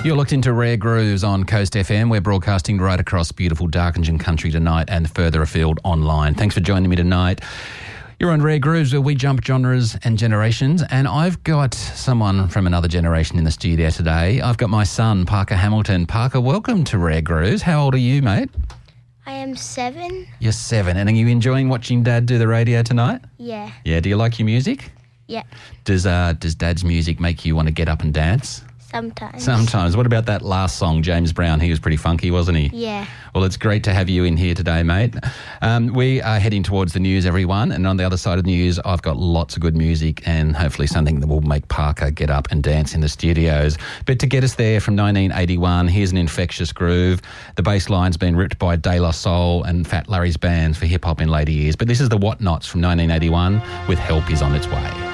You're looked into Rare Grooves on Coast FM. We're broadcasting right across beautiful Darkinjung country tonight and further afield online. Thanks for joining me tonight. You're on Rare Grooves, where we jump genres and generations, and I've got someone from another generation in the studio today. I've got my son, Parker Hamilton. Parker, welcome to Rare Grooves. How old are you, mate? I am 7. You're 7. And are you enjoying watching Dad do the radio tonight? Yeah. Yeah, do you like your music? Yeah. Does Dad's music make you want to get up and dance? Sometimes. Sometimes. What about that last song, James Brown? He was pretty funky, wasn't he? Yeah. Well, it's great to have you in here today, mate. We are heading towards the news, everyone, and on the other side of the news, I've got lots of good music and hopefully something that will make Parker get up and dance in the studios. But to get us there from 1981, here's an infectious groove. The bass line's been ripped by De La Soul and Fat Larry's band for hip-hop in later years. But this is the Whatnots from 1981 with Help Is On Its Way.